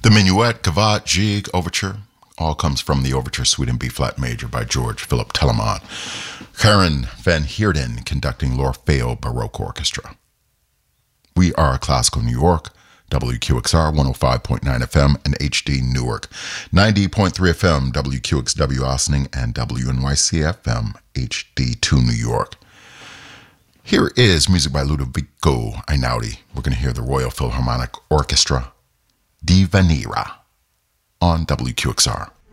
The Minuet, Gavotte, Gigue, Overture all comes from the Overture Suite in B-flat major by George Philip Telemann. Karen Van Heerden conducting l'Orfeo Baroque Orchestra. We are Classical New York, WQXR 105.9 FM and HD Newark, 90.3 FM WQXW Ossining, and WNYC FM HD2 New York. Here is music by Ludovico Einaudi. We're going to hear the Royal Philharmonic Orchestra, Di Venera, on WQXR.